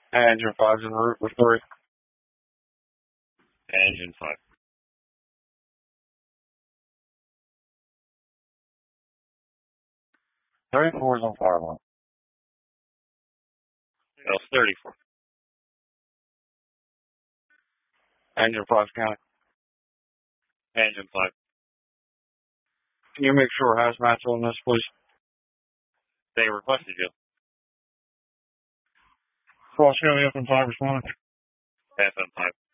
Engine 5's en route with 3. Engine 5. 34's on fire line. L 34. Engine 5's counting. Engine 5. Can you make sure hazmat's on this, please? They requested you. Cross County FM5 responding. FM 5.